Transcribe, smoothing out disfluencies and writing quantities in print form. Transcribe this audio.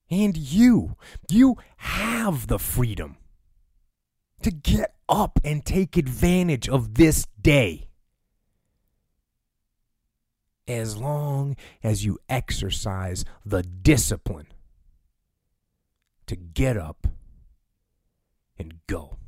And you have the freedom to get up and take advantage of this day. As long as you exercise the discipline to get up and go.